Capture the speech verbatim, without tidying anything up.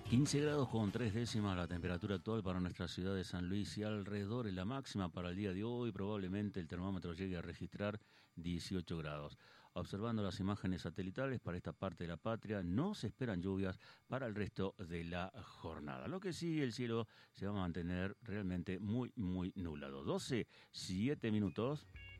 quince grados con tres décimas la temperatura actual para nuestra ciudad de San Luis y alrededor. La máxima para el día de hoy, probablemente el termómetro llegue a registrar dieciocho grados. Observando las imágenes satelitales para esta parte de la patria, no se esperan lluvias para el resto de la jornada. Lo que sí, el cielo se va a mantener realmente muy, muy nublado. doce, siete minutos.